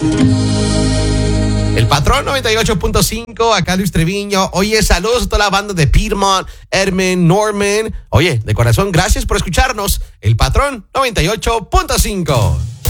El Patrón 98.5, acá Luis Treviño. Oye, saludos a toda la banda de Piedmont, Edmond, Norman. Oye, de corazón, gracias por escucharnos. El Patrón 98.5.